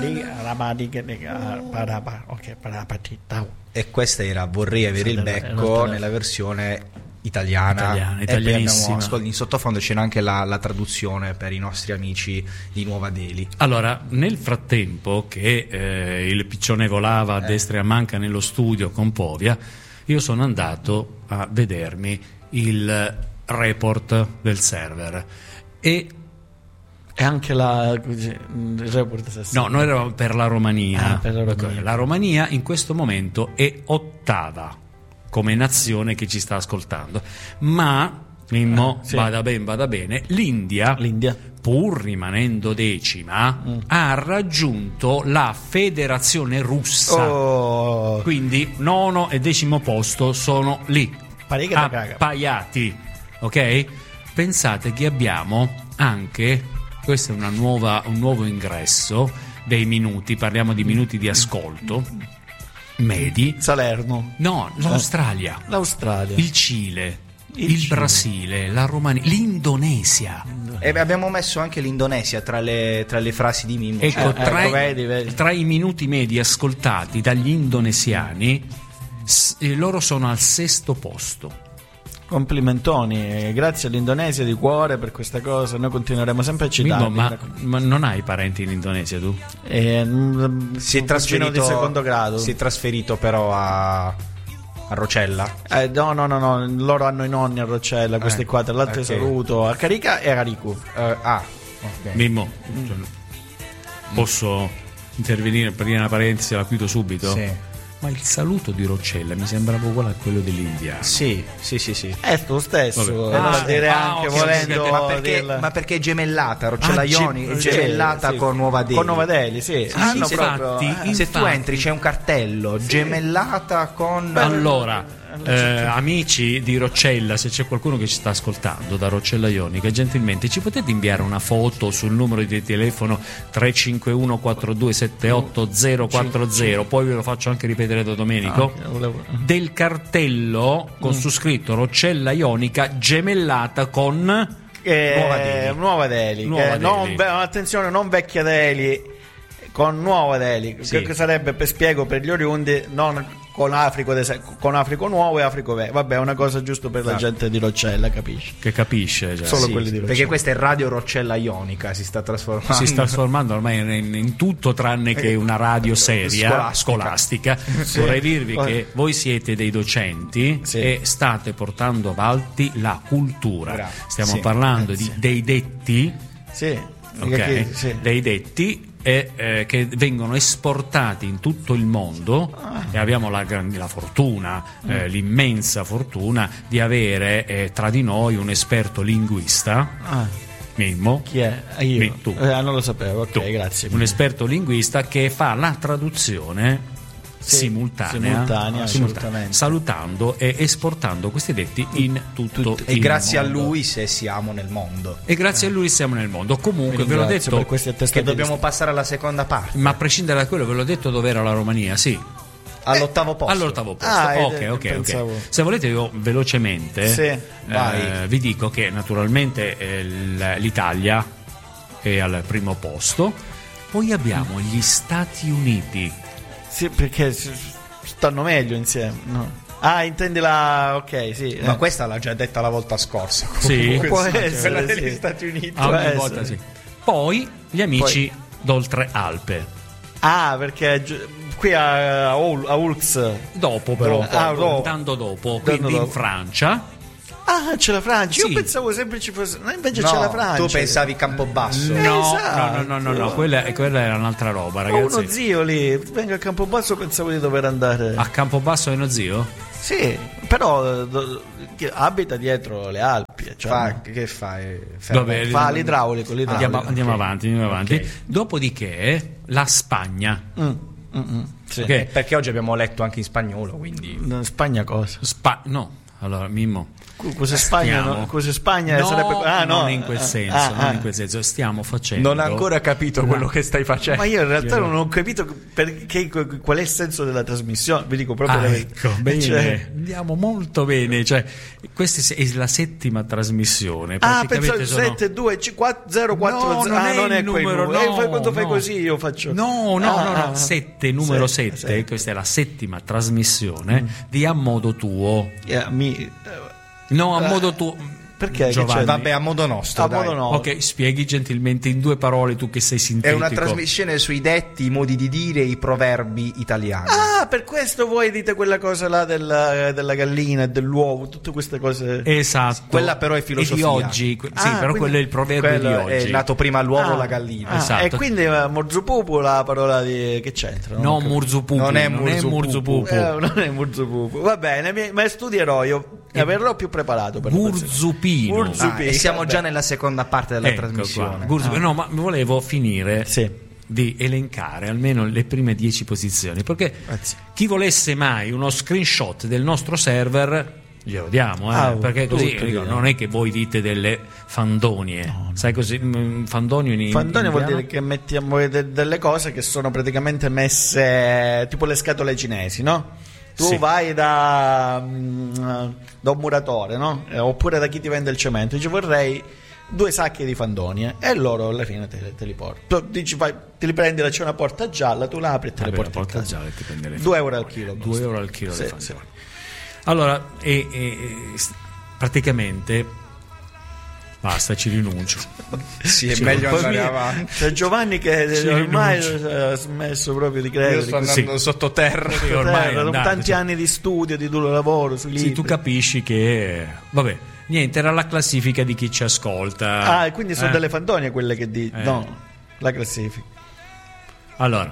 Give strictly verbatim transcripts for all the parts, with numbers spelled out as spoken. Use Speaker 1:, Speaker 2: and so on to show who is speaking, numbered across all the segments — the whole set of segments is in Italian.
Speaker 1: E questa era Vorrei avere il becco nella versione italiana,
Speaker 2: italiana
Speaker 1: e poi
Speaker 2: italianissima.
Speaker 1: abbiamo, in sottofondo c'era anche la, la traduzione per i nostri amici di Nuova Delhi.
Speaker 2: Allora, nel frattempo che eh, il piccione volava a
Speaker 1: Eh.
Speaker 2: destra e a manca nello studio con Povia, io sono andato a vedermi il report del server e
Speaker 3: E anche la il report stesso.
Speaker 2: no, noi eravamo per la Romania.
Speaker 3: Ah, per la Romania.
Speaker 2: La Romania in questo momento è ottava come nazione che ci sta ascoltando, ma Mimmo,
Speaker 3: Ah, sì.
Speaker 2: vada ben vada bene, l'India,
Speaker 3: L'India.
Speaker 2: pur rimanendo decima,
Speaker 3: Mm.
Speaker 2: ha raggiunto la Federazione Russa.
Speaker 3: Oh,
Speaker 2: Quindi nono e decimo posto sono lì,
Speaker 3: Parica da caga.
Speaker 2: appaiati, ok? Pensate che abbiamo anche, questo è una nuova, un nuovo ingresso dei minuti, parliamo di minuti di ascolto medi.
Speaker 3: Salerno,
Speaker 2: No, l'Australia,
Speaker 3: l'Australia.
Speaker 2: il Cile,
Speaker 3: Il
Speaker 2: il,
Speaker 3: Cile.
Speaker 2: Brasile, la Romania, l'Indonesia.
Speaker 1: E abbiamo messo anche l'Indonesia tra le, tra le frasi di Mimmo.
Speaker 2: Ecco,
Speaker 3: Eh,
Speaker 2: tra,
Speaker 3: ecco,
Speaker 2: i,
Speaker 3: vedi, vedi.
Speaker 2: tra i minuti medi ascoltati dagli indonesiani, s- eh, loro sono al sesto posto.
Speaker 3: Complimentoni, e grazie all'Indonesia di cuore per questa cosa. Noi continueremo sempre a
Speaker 2: Mimmo,
Speaker 3: citarli.
Speaker 2: ma, ma non hai parenti in Indonesia tu?
Speaker 3: E, mm,
Speaker 1: si è
Speaker 3: un
Speaker 1: trasferito
Speaker 3: cugino di secondo grado.
Speaker 1: Si è trasferito però a, a Rocella.
Speaker 3: Eh, no, no, no, no, loro hanno i nonni a Rocella, questi
Speaker 1: Eh,
Speaker 3: qua, tra l'altro
Speaker 1: ok.
Speaker 3: saluto a Carica e a Caricu.
Speaker 1: Eh, ah, ok.
Speaker 2: Mimmo, cioè, posso intervenire per dire una parentesi, la chiudo subito?
Speaker 1: Sì.
Speaker 2: Ma il saluto di Roccella mi sembrava uguale a quello dell'India.
Speaker 1: Sì, sì, sì, sì.
Speaker 3: È lo stesso,
Speaker 2: Vabbè.
Speaker 3: eh,
Speaker 2: Ah,
Speaker 3: per dire
Speaker 2: ah,
Speaker 3: anche
Speaker 2: ok,
Speaker 3: volendo
Speaker 2: ok,
Speaker 1: Ma perché,
Speaker 3: del-
Speaker 1: ma perché è gemellata Roccella
Speaker 2: Ah,
Speaker 1: Ioni
Speaker 2: ge-
Speaker 1: è
Speaker 3: sì,
Speaker 1: gemellata
Speaker 3: sì.
Speaker 1: con Nuova Delhi.
Speaker 3: Con Nuova Delhi, sì.
Speaker 2: Ah,
Speaker 3: Hanno
Speaker 2: sì,
Speaker 3: proprio-
Speaker 2: infatti,
Speaker 3: eh,
Speaker 1: Se tu
Speaker 2: infatti.
Speaker 1: entri c'è un cartello gemellata con
Speaker 2: Allora, eh, amici di Roccella, se c'è qualcuno che ci sta ascoltando da Roccella Ionica, gentilmente ci potete inviare una foto sul numero di telefono tre cinque uno quattro due sette otto zero quattro zero, poi ve lo faccio anche ripetere da Domenico,
Speaker 3: Ah, volevo-
Speaker 2: del cartello con su scritto Roccella Ionica gemellata con
Speaker 3: Eh,
Speaker 2: Nuova Delhi.
Speaker 3: Nuova Delhi,
Speaker 2: Nuova
Speaker 3: che non
Speaker 2: Delhi.
Speaker 3: ve- attenzione, non vecchia Delhi, con Nuova Delhi,
Speaker 1: Sì.
Speaker 3: che sarebbe, per spiego per gli oriundi, non con Africo, de- con Africo Nuovo e Africo Vecchio. Vabbè, è una cosa giusto per la
Speaker 1: Esatto.
Speaker 3: gente di Roccella, capisci?
Speaker 2: che capisce, cioè,
Speaker 3: Solo
Speaker 2: sì,
Speaker 3: quelli di Roccella.
Speaker 1: perché questa è Radio Roccella Ionica, si sta trasformando.
Speaker 2: si sta trasformando ormai in, in tutto tranne che una radio seria
Speaker 1: Scolastica.
Speaker 2: scolastica. Vorrei dirvi
Speaker 3: Poi-
Speaker 2: che voi siete dei docenti
Speaker 3: Sì.
Speaker 2: e state portando avanti la cultura.
Speaker 1: Bravo.
Speaker 2: Stiamo
Speaker 1: Sì.
Speaker 2: parlando
Speaker 3: Eh,
Speaker 2: di,
Speaker 3: sì.
Speaker 2: dei detti,
Speaker 3: Sì,
Speaker 2: ok?
Speaker 3: perché- sì.
Speaker 2: Dei detti e, eh, che vengono esportati in tutto il mondo e abbiamo la, gran- la fortuna, eh, l'immensa fortuna di avere eh, tra di noi un esperto linguista,
Speaker 3: Ah,
Speaker 2: Mimmo.
Speaker 3: chi è? Ah, io?
Speaker 2: Mi- tu.
Speaker 3: Eh, non lo sapevo, ok,
Speaker 2: Tu,
Speaker 3: grazie.
Speaker 2: un esperto linguista che fa la traduzione
Speaker 3: Sì,
Speaker 2: simultanea,
Speaker 3: simultanea, assolutamente.
Speaker 2: salutando e esportando questi detti in tutto
Speaker 1: E
Speaker 2: il
Speaker 1: grazie
Speaker 2: mondo.
Speaker 1: a lui se siamo nel mondo.
Speaker 2: E grazie a lui siamo nel mondo. Comunque
Speaker 3: Vi
Speaker 2: ve l'ho
Speaker 3: ringrazio
Speaker 2: detto
Speaker 3: per questi
Speaker 1: Che
Speaker 3: attestati.
Speaker 1: dobbiamo passare alla seconda parte,
Speaker 2: ma a prescindere da quello ve l'ho detto dove era la Romania, sì.
Speaker 1: all'ottavo posto.
Speaker 2: All'ottavo posto.
Speaker 3: Ah,
Speaker 2: ok,
Speaker 3: eh,
Speaker 2: ok, ok.
Speaker 3: pensavo.
Speaker 2: Se volete io velocemente
Speaker 3: Sì,
Speaker 2: eh,
Speaker 1: vai.
Speaker 2: vi dico che naturalmente eh, l- l'Italia è al primo posto. Poi abbiamo gli Stati Uniti.
Speaker 3: Sì, perché s- stanno meglio insieme, no? Ah, intendi la... ok, sì.
Speaker 1: Ma
Speaker 3: eh.
Speaker 1: questa l'ha già detta la volta scorsa.
Speaker 2: Sì.
Speaker 1: Comunque,
Speaker 3: Può
Speaker 1: sì,
Speaker 3: essere,
Speaker 1: quella
Speaker 3: sì.
Speaker 1: degli Stati Uniti.
Speaker 2: Ah, ogni
Speaker 3: essere.
Speaker 2: volta sì. Poi gli amici d'oltre Alpe.
Speaker 3: Ah, perché gi- qui a, a, Ul- a Ulx.
Speaker 2: Dopo però,
Speaker 3: Dopo. Ah, dopo.
Speaker 2: andando dopo,
Speaker 3: Andando
Speaker 2: quindi in
Speaker 3: dopo.
Speaker 2: Francia.
Speaker 3: Ah, c'è la Francia.
Speaker 2: Sì.
Speaker 3: Io pensavo sempre ci fosse. No, invece
Speaker 1: No,
Speaker 3: c'è la Francia.
Speaker 1: tu pensavi Campobasso.
Speaker 3: Eh,
Speaker 2: No,
Speaker 3: esatto.
Speaker 2: no, no, no, no, no, quella, quella era un'altra roba,
Speaker 3: Ho
Speaker 2: ragazzi.
Speaker 3: uno zio lì. Vengo a Campobasso, pensavo di dover andare.
Speaker 2: A Campobasso è uno zio?
Speaker 3: Sì, però eh, do- che abita dietro le Alpi. Cioè,
Speaker 1: Fa, che fai? Fermo.
Speaker 2: Vabbè,
Speaker 3: fa l'idraulico. l'idraulico.
Speaker 2: Andiamo, andiamo
Speaker 1: ok.
Speaker 2: avanti, andiamo avanti.
Speaker 1: Ok.
Speaker 2: Dopodiché la Spagna.
Speaker 3: Mm, mm, mm, sì.
Speaker 2: Ok.
Speaker 1: Eh, perché oggi abbiamo letto anche in spagnolo, quindi
Speaker 3: In Spagna cosa?
Speaker 2: Spa- no, allora Mimmo,
Speaker 3: Cosa Spagna,
Speaker 2: stiamo...
Speaker 3: no, cosa Spagna
Speaker 2: no,
Speaker 3: sarebbe ah, no,
Speaker 2: non in quel senso,
Speaker 3: ah,
Speaker 2: non
Speaker 3: ah.
Speaker 2: in quel senso, stiamo facendo.
Speaker 1: Non ha ancora capito quello no. che stai facendo.
Speaker 3: Ma io in realtà non ho capito perché, qual è il senso della trasmissione. Vi dico proprio
Speaker 2: ah,
Speaker 3: la verità.
Speaker 2: Ecco, bene,
Speaker 3: cioè...
Speaker 2: andiamo molto bene. Cioè, questa è la settima trasmissione.
Speaker 3: Ah, pensavo
Speaker 2: sono...
Speaker 3: sette due quattro zero quattro
Speaker 2: no,
Speaker 3: zero.
Speaker 2: non
Speaker 3: Ah,
Speaker 2: è
Speaker 3: non è
Speaker 2: il
Speaker 3: quel
Speaker 2: numero.
Speaker 3: numero.
Speaker 2: No,
Speaker 3: eh, fai, quando
Speaker 2: no.
Speaker 3: fai così io faccio.
Speaker 2: No, no,
Speaker 3: ah,
Speaker 2: no, no.
Speaker 3: ah,
Speaker 2: sette, numero
Speaker 3: sette,
Speaker 2: sette.
Speaker 3: sette.
Speaker 2: Questa è la settima trasmissione mm. di A Modo Tuo.
Speaker 3: Yeah, mi...
Speaker 2: No, A Modo Tuo.
Speaker 3: Perché?
Speaker 2: Giovanni?
Speaker 1: Vabbè, a modo nostro.
Speaker 3: A
Speaker 1: dai.
Speaker 3: modo nostro.
Speaker 2: Ok, spieghi gentilmente in due parole, tu che sei sintetico.
Speaker 1: È una trasmissione sui detti, i modi di dire, i proverbi italiani.
Speaker 3: Ah, per questo voi dite quella cosa là della, della gallina e dell'uovo, tutte queste cose.
Speaker 2: Esatto.
Speaker 1: Quella però è filosofia.
Speaker 2: E di oggi. Sì,
Speaker 3: ah,
Speaker 2: però quello è il proverbio di oggi.
Speaker 1: È nato prima l'uovo o
Speaker 3: ah,
Speaker 1: la gallina.
Speaker 3: Ah,
Speaker 2: esatto.
Speaker 3: E quindi uh, Morzupupu la parola di... che c'entra?
Speaker 2: No,
Speaker 3: No,
Speaker 2: Murzupupu.
Speaker 1: Non è
Speaker 2: non è Murzupupu.
Speaker 3: Eh, non è Murzupupu. Va bene, mi, ma studierò io. Ne verrò più preparato per
Speaker 2: Gurzupino.
Speaker 3: Gurzupino.
Speaker 1: Ah, e siamo
Speaker 3: vabbè.
Speaker 1: già nella seconda parte della
Speaker 2: Ecco
Speaker 1: trasmissione.
Speaker 2: qua. Gurzu-
Speaker 3: Ah.
Speaker 2: No, ma volevo finire
Speaker 3: Sì.
Speaker 2: di elencare almeno le prime dieci posizioni, perché
Speaker 3: Grazie.
Speaker 2: chi volesse mai uno screenshot del nostro server glielo diamo, eh?
Speaker 3: Ah,
Speaker 2: perché così
Speaker 3: tutto,
Speaker 2: dico,
Speaker 3: dico.
Speaker 2: non è che voi dite delle fandonie,
Speaker 3: No, no.
Speaker 2: sai così, mm, fandonio in
Speaker 3: Fandonia vuol
Speaker 2: indiano?
Speaker 3: dire che mettiamo de- delle cose che sono praticamente messe tipo le scatole cinesi, no? Tu
Speaker 2: Sì.
Speaker 3: vai da, mm, da un muratore, no? Eh, oppure da chi ti vende il cemento, dici vorrei due sacchi di fandonie e loro alla fine te, te li portano. Tu dici fai, te li prendi, là c'è una porta gialla, tu la apri e te
Speaker 2: Vabbè,
Speaker 3: le porti
Speaker 2: la
Speaker 3: in
Speaker 2: porta
Speaker 3: casa.
Speaker 2: gialla ti prende le
Speaker 3: due euro al
Speaker 2: fandonie.
Speaker 3: chilo
Speaker 2: due
Speaker 3: costa.
Speaker 2: euro al chilo
Speaker 3: Sì,
Speaker 2: le
Speaker 3: sì.
Speaker 2: fandonie. Allora, e, e- e- s- praticamente basta, ci rinuncio.
Speaker 1: Sì, è
Speaker 2: Sì,
Speaker 1: meglio
Speaker 3: Poi
Speaker 1: andare
Speaker 3: mi-
Speaker 1: avanti.
Speaker 3: C'è Giovanni che
Speaker 2: Sì,
Speaker 3: ormai
Speaker 2: rinuncio.
Speaker 3: ha smesso proprio di credere.
Speaker 1: Io sto andando
Speaker 2: Sì.
Speaker 1: sottoterra.
Speaker 2: Sì, ormai
Speaker 3: Terra, dopo
Speaker 2: andate,
Speaker 3: tanti
Speaker 2: cioè.
Speaker 3: anni di studio, di duro lavoro sui libri.
Speaker 2: Sì, tu capisci che vabbè, niente, era la classifica di chi ci ascolta.
Speaker 3: Ah, e quindi sono
Speaker 2: Eh.
Speaker 3: delle fandonie quelle che di...
Speaker 2: Eh.
Speaker 3: No, la classifica.
Speaker 2: Allora,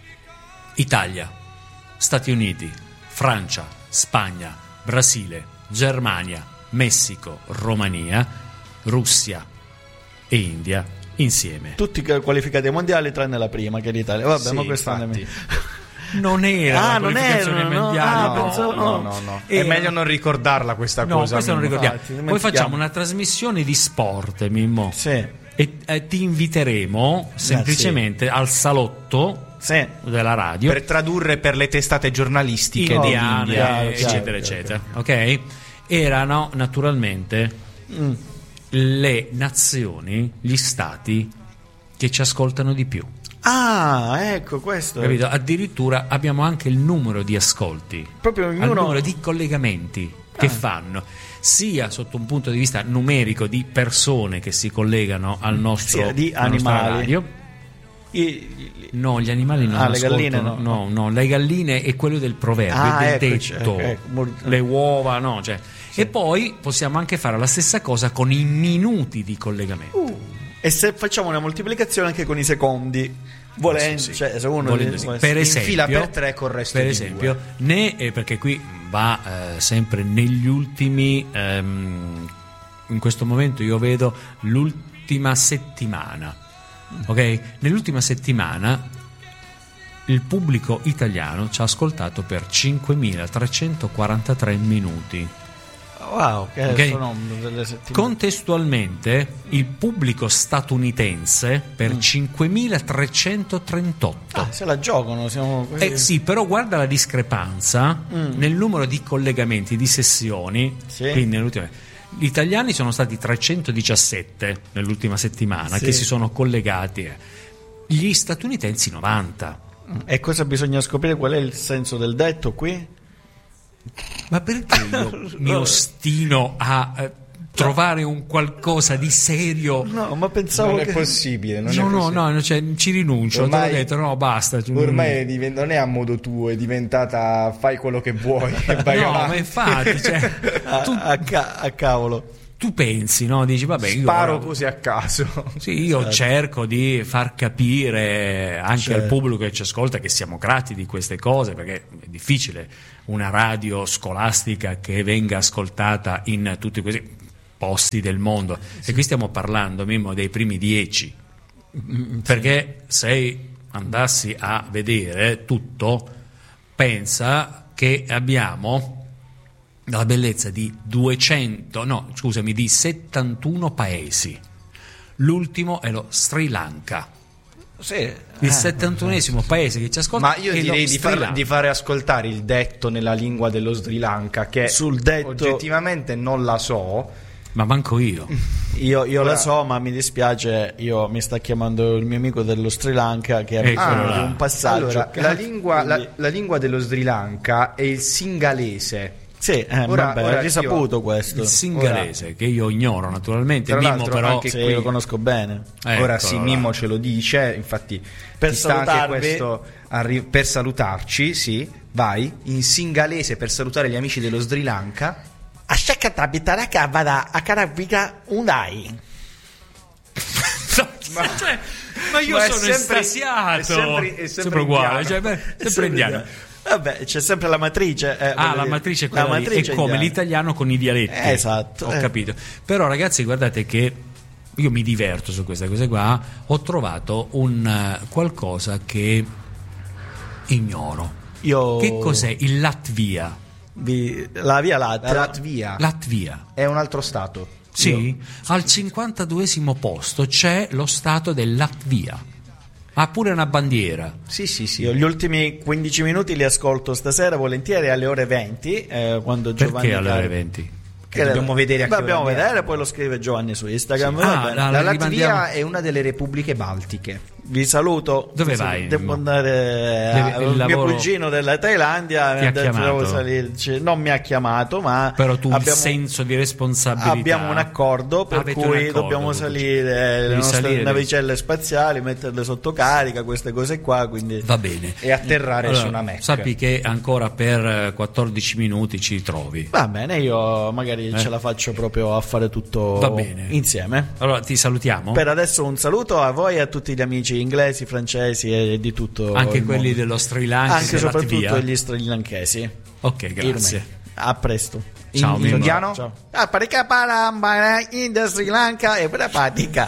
Speaker 2: Italia, Stati Uniti, Francia, Spagna, Brasile, Germania, Messico, Romania, Russia e India insieme.
Speaker 3: Tutti qualificati ai mondiali tranne la prima che è l'Italia. Vabbè,
Speaker 1: Sì,
Speaker 3: ma questo
Speaker 1: infatti.
Speaker 2: Non era
Speaker 3: Ah,
Speaker 2: la
Speaker 3: non
Speaker 2: qualificazione
Speaker 3: era, no?
Speaker 2: mondiale.
Speaker 3: Ah,
Speaker 2: no.
Speaker 3: pensavo-
Speaker 1: No, no, no. È
Speaker 2: Era-
Speaker 1: meglio non ricordarla questa
Speaker 2: No,
Speaker 1: cosa.
Speaker 2: questo non
Speaker 1: Mimmo.
Speaker 2: ricordiamo.
Speaker 3: Infatti,
Speaker 2: Poi
Speaker 3: dimentichiamo.
Speaker 2: facciamo una trasmissione di sport, Mimmo.
Speaker 3: Sì,
Speaker 2: E eh, ti inviteremo semplicemente al salotto
Speaker 3: sì.
Speaker 2: della radio
Speaker 1: Per tradurre per le testate giornalistiche
Speaker 2: indiane,
Speaker 1: dell'India.
Speaker 3: chiaro,
Speaker 2: eccetera,
Speaker 3: chiaro,
Speaker 2: eccetera. Ok? Erano naturalmente
Speaker 3: Mm.
Speaker 2: le nazioni, gli stati che ci ascoltano di più.
Speaker 3: Ah, ecco questo.
Speaker 2: Capito? Addirittura abbiamo anche il numero di ascolti,
Speaker 3: Proprio
Speaker 2: il
Speaker 3: ognuno...
Speaker 2: numero di collegamenti che
Speaker 3: Ah.
Speaker 2: fanno, sia sotto un punto di vista numerico di persone che si collegano al nostro,
Speaker 3: Sia di
Speaker 2: alla nostra
Speaker 3: animali.
Speaker 2: radio.
Speaker 3: I- i-
Speaker 2: No, gli animali non
Speaker 3: Ah, le
Speaker 2: ascoltano.
Speaker 3: galline no.
Speaker 2: no, no, le galline è quello del proverbio,
Speaker 3: Ah,
Speaker 2: è del
Speaker 3: eccoci,
Speaker 2: detto,
Speaker 3: ecco, ecco, mor-
Speaker 2: le uova, no, cioè. E poi possiamo anche fare la stessa cosa con i minuti di collegamento.
Speaker 3: Uh, e se facciamo una moltiplicazione anche con i secondi, volendo,
Speaker 2: Sì, sì.
Speaker 3: cioè se uno
Speaker 2: Volendo
Speaker 3: li-
Speaker 2: sì.
Speaker 3: vuole-
Speaker 2: Per
Speaker 1: In
Speaker 2: esempio,
Speaker 1: fila per tre col resto
Speaker 2: per
Speaker 1: di
Speaker 2: esempio, né eh, perché qui va eh, sempre negli ultimi ehm, in questo momento io vedo l'ultima settimana. Ok? Nell'ultima settimana il pubblico italiano ci ha ascoltato per cinquemilatrecentoquarantatré minuti.
Speaker 3: Wow, che
Speaker 2: Ok.
Speaker 3: sono delle settimane.
Speaker 2: Contestualmente il pubblico statunitense per
Speaker 3: Mm.
Speaker 2: cinquemilatrecentotrentotto.
Speaker 3: Ah, se la giocano, siamo così.
Speaker 2: Eh sì, però guarda la discrepanza
Speaker 3: Mm.
Speaker 2: nel numero di collegamenti, di sessioni.
Speaker 3: Sì.
Speaker 2: Quindi nell'ultima- gli italiani sono stati trecentodiciassette nell'ultima settimana
Speaker 3: Sì.
Speaker 2: che si sono collegati. eh. Gli statunitensi novanta.
Speaker 3: E cosa bisogna scoprire? Qual è il senso del detto qui?
Speaker 2: Ma perché io mi
Speaker 3: No.
Speaker 2: ostino a eh, trovare un qualcosa di serio?
Speaker 3: No, ma pensavo
Speaker 1: Non è
Speaker 3: che...
Speaker 1: possibile. Non
Speaker 2: No,
Speaker 1: è
Speaker 2: no,
Speaker 1: così.
Speaker 2: no, cioè, ci rinuncio.
Speaker 1: Ormai-
Speaker 2: te l'ho detto, no, basta.
Speaker 1: Ormai è diven- non è a modo tuo, è diventata fai quello che vuoi e vai
Speaker 2: no,
Speaker 1: avanti.
Speaker 2: ma infatti, cioè,
Speaker 3: a,
Speaker 2: tu,
Speaker 3: a ca- a cavolo.
Speaker 2: tu pensi, no? Dici, vabbè, io
Speaker 1: Sparo
Speaker 2: ora-
Speaker 1: così a caso.
Speaker 2: Sì, io
Speaker 3: Certo.
Speaker 2: cerco di far capire anche al
Speaker 3: Certo.
Speaker 2: pubblico che ci ascolta che siamo grati di queste cose, perché è difficile una radio scolastica che venga ascoltata in tutti questi posti del mondo. E qui stiamo parlando, Mimmo, dei primi dieci. Perché se andassi a vedere tutto, pensa che abbiamo dalla bellezza di duecento, no, scusami, di settantuno paesi. L'ultimo è lo Sri Lanka.
Speaker 3: Sì,
Speaker 2: il
Speaker 3: eh,
Speaker 2: settantunesimo
Speaker 3: sì.
Speaker 2: paese che ci ascolta.
Speaker 1: Ma io direi di, far, di fare ascoltare il detto nella lingua dello Sri Lanka, che
Speaker 3: sul detto
Speaker 1: oggettivamente non la so.
Speaker 2: Ma manco io.
Speaker 3: Io, io
Speaker 1: Ora...
Speaker 3: la so, ma mi dispiace. Io mi sta chiamando il mio amico dello Sri Lanka che
Speaker 2: ecco,
Speaker 3: ha
Speaker 2: ah,
Speaker 3: un passaggio.
Speaker 1: Allora, la, lingua,
Speaker 3: quindi...
Speaker 1: la, la lingua dello Sri Lanka è il singalese.
Speaker 3: Sì, eh,
Speaker 1: ora,
Speaker 3: vabbè,
Speaker 1: ora
Speaker 3: è risaputo
Speaker 1: io,
Speaker 3: questo.
Speaker 2: Il singalese, ora, che io ignoro naturalmente. Mimmo però
Speaker 1: anche
Speaker 3: sì,
Speaker 1: qui
Speaker 3: lo conosco bene.
Speaker 1: Ora
Speaker 2: Eccolo
Speaker 1: sì,
Speaker 2: là.
Speaker 1: Mimmo ce lo dice, infatti
Speaker 3: per
Speaker 1: ti sta anche
Speaker 3: salutarvi,
Speaker 1: questo arri- per salutarci, sì, vai, in singalese per salutare gli amici dello Sri Lanka.
Speaker 3: Ashakatabitara vada a Karaviga Unai.
Speaker 2: ma, cioè, ma io
Speaker 1: ma
Speaker 2: sono
Speaker 1: sempre,
Speaker 2: estasiato.
Speaker 1: È sempre, è sempre,
Speaker 2: sempre uguale, cioè, beh, sempre, sempre indiano.
Speaker 3: Vabbè, c'è sempre la matrice. Eh,
Speaker 2: ah, la
Speaker 3: dire.
Speaker 2: matrice è quella
Speaker 3: la
Speaker 2: lì,
Speaker 3: matrice
Speaker 2: è come
Speaker 3: indiana.
Speaker 2: l'italiano con i dialetti.
Speaker 3: Eh, esatto.
Speaker 2: Ho
Speaker 3: eh.
Speaker 2: capito. Però ragazzi, guardate che io mi diverto su questa cosa qua. Ho trovato un uh, qualcosa che ignoro.
Speaker 3: Io...
Speaker 2: Che cos'è il Latvia?
Speaker 3: Vi... La via Latvia.
Speaker 1: La Latvia.
Speaker 2: Latvia.
Speaker 1: È un altro stato.
Speaker 2: Sì,
Speaker 1: Io...
Speaker 2: al cinquantaduesimo posto c'è lo stato del Latvia. Ha pure una bandiera.
Speaker 1: Sì, sì, sì.
Speaker 3: Io gli ultimi quindici minuti li ascolto stasera volentieri alle ore venti, eh, quando Giovanni
Speaker 2: Perché alle ore
Speaker 3: Cari...
Speaker 2: venti?
Speaker 3: Che
Speaker 1: dobbiamo vedere a che
Speaker 3: dobbiamo
Speaker 1: ora
Speaker 3: vedere, poi lo scrive Giovanni su Instagram.
Speaker 2: Sì.
Speaker 3: Va
Speaker 2: Ah,
Speaker 3: bene.
Speaker 2: la-
Speaker 1: La Latvia
Speaker 2: rimandiamo-
Speaker 1: è una delle repubbliche baltiche.
Speaker 3: Vi saluto.
Speaker 2: Dove
Speaker 3: Vi
Speaker 2: vai,
Speaker 3: saluto. Devo
Speaker 2: Mimmo?
Speaker 3: andare
Speaker 2: Devi-
Speaker 3: a-
Speaker 2: il
Speaker 3: il mio
Speaker 2: lavoro-
Speaker 3: cugino della Thailandia.
Speaker 2: Ti
Speaker 3: mi
Speaker 2: ha
Speaker 3: ha detto,
Speaker 2: chiamato?
Speaker 3: devo salirci. Non mi ha chiamato, ma
Speaker 2: Però tu
Speaker 3: abbiamo,
Speaker 2: il senso di responsabilità.
Speaker 3: abbiamo un accordo per
Speaker 2: Avete un
Speaker 3: cui
Speaker 2: accordo,
Speaker 3: dobbiamo
Speaker 2: tu-
Speaker 3: salire le
Speaker 2: devi
Speaker 3: nostre
Speaker 2: salire,
Speaker 3: navicelle spaziali, metterle sotto carica, queste cose qua. Quindi
Speaker 2: Va bene.
Speaker 1: E atterrare
Speaker 2: Allora,
Speaker 1: su una Mac.
Speaker 2: sappi che ancora per eh, quattordici minuti ci trovi.
Speaker 3: va bene, io magari
Speaker 2: Eh.
Speaker 3: ce la faccio proprio a fare tutto
Speaker 2: Va bene.
Speaker 3: insieme.
Speaker 2: Allora ti salutiamo.
Speaker 3: Per adesso un saluto a voi e a tutti gli amici inglesi, francesi e di tutto
Speaker 2: Anche
Speaker 3: il
Speaker 2: quelli
Speaker 3: mondo.
Speaker 2: dello Sri Lanka,
Speaker 3: Anche
Speaker 2: e
Speaker 3: soprattutto
Speaker 2: Latvia.
Speaker 3: gli srilankesi.
Speaker 2: Ok, grazie.
Speaker 3: Irme. A presto.
Speaker 2: Ciao,
Speaker 1: in
Speaker 2: Mimmo.
Speaker 1: indiano?
Speaker 3: Ciao. Ah, parika parambara in the Sri Lanka e pratica.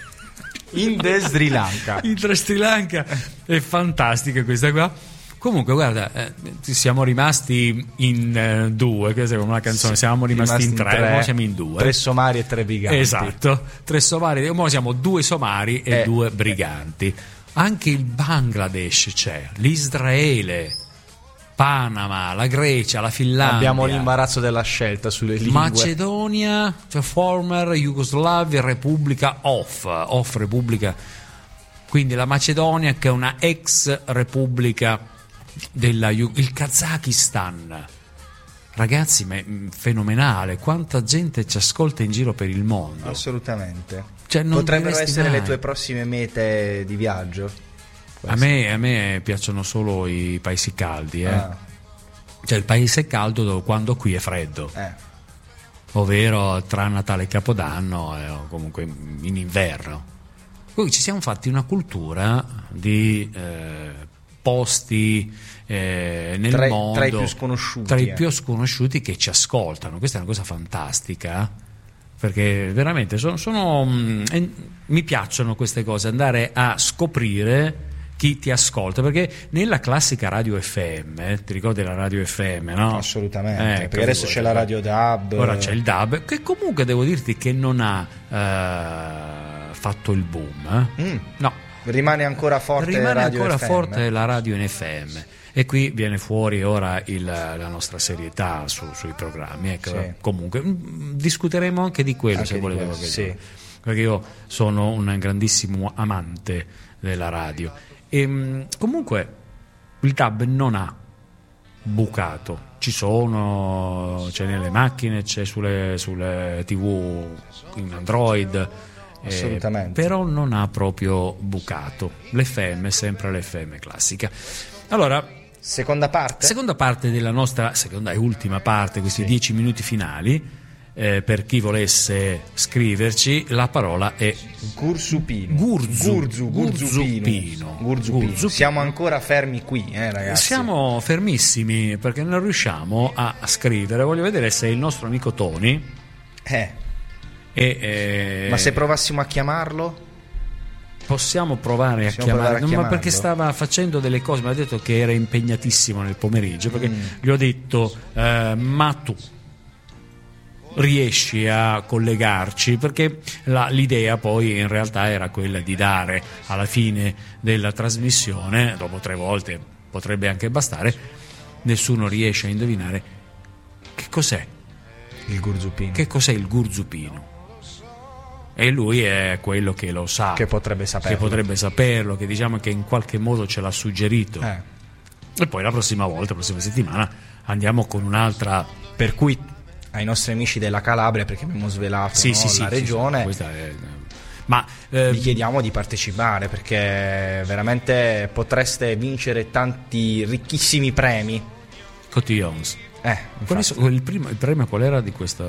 Speaker 1: In the Sri Lanka.
Speaker 2: In Sri Lanka è fantastica questa qua. Comunque, guarda, eh, siamo rimasti in eh, due, che è una canzone, siamo rimasti, in tre, ora siamo in due.
Speaker 1: Tre somari e tre briganti.
Speaker 2: Esatto, tre somari, ora siamo due somari e
Speaker 1: Eh,
Speaker 2: due briganti. Anche il Bangladesh c'è, l'Israele, Panama, la Grecia, la Finlandia.
Speaker 1: Abbiamo l'imbarazzo della scelta sulle lingue.
Speaker 2: Macedonia, cioè former Jugoslavia, Repubblica of, of Repubblica, quindi la Macedonia che è una ex repubblica della Ju- il Kazakistan. Ragazzi, ma è fenomenale, quanta gente ci ascolta in giro per il mondo.
Speaker 1: Assolutamente.
Speaker 2: Cioè, non
Speaker 1: Potrebbero
Speaker 2: diresti
Speaker 1: essere
Speaker 2: mai.
Speaker 1: le tue prossime mete di viaggio.
Speaker 2: A me, a me piacciono solo i paesi caldi, eh.
Speaker 1: Ah,
Speaker 2: Cioè il paese caldo dove- quando qui è freddo,
Speaker 1: eh.
Speaker 2: ovvero tra Natale e Capodanno eh, o comunque in inverno. Poi ci siamo fatti una cultura di eh, posti eh, nel
Speaker 1: Tra i-
Speaker 2: mondo
Speaker 1: tra i più sconosciuti,
Speaker 2: tra i
Speaker 1: eh.
Speaker 2: più sconosciuti che ci ascoltano. Questa è una cosa fantastica, perché veramente sono, sono, mm, eh, mi piacciono queste cose, andare a scoprire chi ti ascolta, perché nella classica radio F M, eh, ti ricordi la radio F M, no?
Speaker 1: Assolutamente,
Speaker 2: Eh,
Speaker 1: perché adesso c'è la radio D A B.
Speaker 2: Ora c'è il D A B, che comunque devo dirti che non ha eh, fatto il boom, eh?
Speaker 1: Mm.
Speaker 2: No,
Speaker 1: Rimane ancora forte
Speaker 2: rimane
Speaker 1: radio
Speaker 2: ancora
Speaker 1: F M.
Speaker 2: forte la radio in F M, e qui viene fuori ora il- la nostra serietà su- sui programmi, ecco.
Speaker 1: Sì.
Speaker 2: Comunque mm, discuteremo anche di quello,
Speaker 1: Anche
Speaker 2: se
Speaker 1: di
Speaker 2: volevo
Speaker 1: questo,
Speaker 2: vedere.
Speaker 1: sì.
Speaker 2: Perché io sono un grandissimo amante della radio e mh, comunque il D A B non ha bucato, ci sono, c'è nelle macchine, c'è sulle, sulle tivù in Android, eh,
Speaker 1: Assolutamente.
Speaker 2: però non ha proprio bucato. L'F M è sempre l'F M classica. Allora,
Speaker 1: Seconda parte?
Speaker 2: seconda parte della nostra, seconda e ultima parte, questi dieci minuti finali. Eh, per chi volesse scriverci, la parola è
Speaker 1: Gursupino.
Speaker 2: Gurzu.
Speaker 1: Gurzu, Gurzupino.
Speaker 2: Gurzupino.
Speaker 1: Gurzupino.
Speaker 2: Gurzupino.
Speaker 1: Siamo ancora fermi qui, eh, ragazzi.
Speaker 2: Siamo fermissimi perché non riusciamo a scrivere. Voglio vedere se il nostro amico Tony
Speaker 1: Eh,
Speaker 2: è, eh,
Speaker 1: ma se provassimo a chiamarlo?
Speaker 2: possiamo provare a
Speaker 1: Possiamo provare
Speaker 2: chiamare,
Speaker 1: a
Speaker 2: ma
Speaker 1: chiamarlo?
Speaker 2: perché stava facendo delle cose, mi ha detto che era impegnatissimo nel pomeriggio, perché
Speaker 1: Mm.
Speaker 2: gli ho detto eh, ma tu riesci a collegarci, perché la, l'idea poi in realtà era quella di dare alla fine della trasmissione, dopo tre volte potrebbe anche bastare, nessuno riesce a indovinare che cos'è
Speaker 1: Il gurzupino.
Speaker 2: che cos'è il gurzupino, e lui è quello che lo sa,
Speaker 1: Che potrebbe saperlo.
Speaker 2: che potrebbe saperlo, che diciamo che in qualche modo ce l'ha suggerito.
Speaker 1: Eh.
Speaker 2: E poi la prossima volta, la prossima settimana andiamo con un'altra.
Speaker 1: Per cui ai nostri amici della Calabria, perché abbiamo svelato
Speaker 2: Sì,
Speaker 1: no,
Speaker 2: sì, sì,
Speaker 1: la
Speaker 2: sì,
Speaker 1: regione,
Speaker 2: sì, questa è- ma eh,
Speaker 1: vi chiediamo di partecipare, perché veramente potreste vincere tanti ricchissimi premi.
Speaker 2: cotillons.
Speaker 1: Eh,
Speaker 2: Quali
Speaker 1: infatti.
Speaker 2: sono- il, primo, il premio qual era di questa?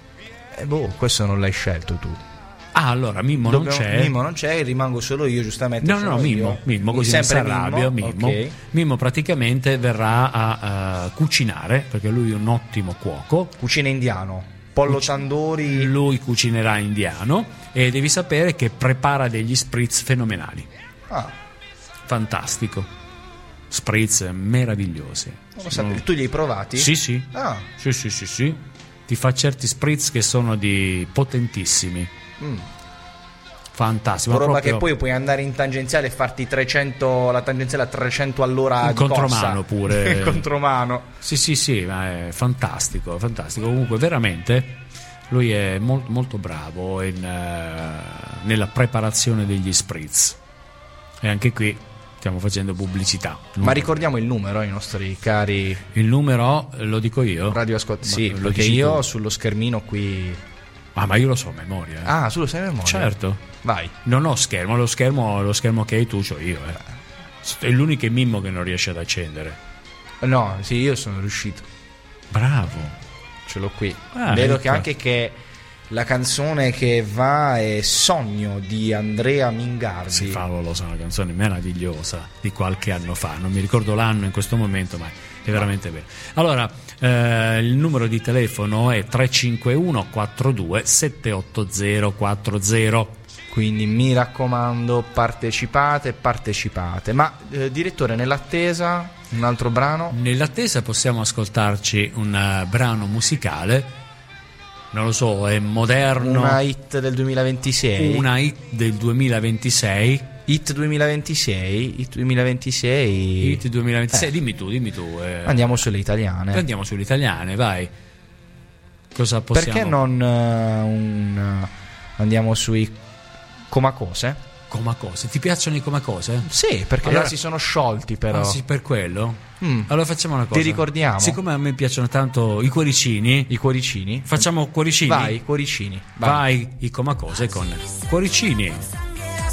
Speaker 1: Eh, boh, questo non l'hai scelto tu.
Speaker 2: Ah, allora Mimmo non
Speaker 1: Dobbiamo-
Speaker 2: c'è.
Speaker 1: Mimmo non c'è, rimango solo io, giustamente.
Speaker 2: No, no,
Speaker 1: sono
Speaker 2: no, Mimmo,
Speaker 1: io.
Speaker 2: Mimmo, così non si
Speaker 1: Sempre
Speaker 2: arrabbia, Mimmo.
Speaker 1: ok.
Speaker 2: Mimmo praticamente verrà a, a cucinare, perché lui è un ottimo cuoco.
Speaker 1: Cucina indiano, pollo tandoori.
Speaker 2: Lui cucinerà indiano e devi sapere che prepara degli spritz fenomenali.
Speaker 1: Ah,
Speaker 2: Fantastico. Spritz meravigliosi.
Speaker 1: non lo sapevo. Tu li hai provati?
Speaker 2: Sì, sì.
Speaker 1: Ah,
Speaker 2: Sì, sì, sì, sì. Ti fa certi spritz che sono di potentissimi.
Speaker 1: mm.
Speaker 2: Fantastico. ma
Speaker 1: roba
Speaker 2: proprio
Speaker 1: che poi puoi andare in tangenziale e farti trecento, la tangenziale a trecento all'ora
Speaker 2: in
Speaker 1: di
Speaker 2: contromano
Speaker 1: corsa.
Speaker 2: pure.
Speaker 1: In contromano.
Speaker 2: Sì, sì, sì, ma è fantastico, fantastico. Comunque veramente lui è molto, molto bravo in, eh, nella preparazione degli spritz. E anche qui stiamo facendo pubblicità.
Speaker 1: Ma ricordiamo il numero ai nostri cari
Speaker 2: Il numero lo dico io.
Speaker 1: radioascoltatori. Sì,
Speaker 2: Ma lo
Speaker 1: perché
Speaker 2: dici
Speaker 1: io
Speaker 2: tu?
Speaker 1: sullo schermino qui.
Speaker 2: Ah, ma io lo so a memoria. eh.
Speaker 1: Ah, sullo sai memoria?
Speaker 2: Certo.
Speaker 1: Vai.
Speaker 2: Non ho schermo, lo schermo, lo schermo che hai tu c'ho io. Eh. È l'unico Mimmo che non riesce ad accendere.
Speaker 1: No, sì, io sono riuscito.
Speaker 2: Bravo.
Speaker 1: Ce l'ho qui.
Speaker 2: Ah,
Speaker 1: Vedo
Speaker 2: ecco.
Speaker 1: che anche che la canzone che va è Sogno di Andrea Mingardi.
Speaker 2: Sì, favolosa, una canzone meravigliosa di qualche anno fa. Non mi ricordo l'anno in questo momento, ma è veramente bello. Allora, eh, il numero di telefono è tre cinque uno quattro due sette otto zero quattro zero.
Speaker 1: Quindi mi raccomando, partecipate, partecipate. Ma eh, direttore, nell'attesa, un altro brano?
Speaker 2: Nell'attesa possiamo ascoltarci un eh, brano musicale, non lo so, è moderno,
Speaker 1: Una hit del duemilaventisei.
Speaker 2: una hit del duemilaventisei.
Speaker 1: Hit duemilaventisei? Hit duemilaventisei.
Speaker 2: Hit duemilaventisei,
Speaker 1: Eh.
Speaker 2: dimmi tu, dimmi tu. eh.
Speaker 1: Andiamo sulle italiane.
Speaker 2: Andiamo sulle italiane, vai. Cosa possiamo...
Speaker 1: Perché non eh, un, eh, andiamo sui Comacose?
Speaker 2: Comacose, ti piacciono i comacose?
Speaker 1: Sì, perché
Speaker 2: Allora-
Speaker 1: ora si sono sciolti però.
Speaker 2: Ah, sì, per quello?
Speaker 1: Mm.
Speaker 2: Allora facciamo una cosa.
Speaker 1: Ti ricordiamo?
Speaker 2: Siccome a me piacciono tanto i cuoricini,
Speaker 1: I cuoricini?
Speaker 2: facciamo cuoricini?
Speaker 1: Vai, cuoricini.
Speaker 2: Vai, i comacose con cuoricini.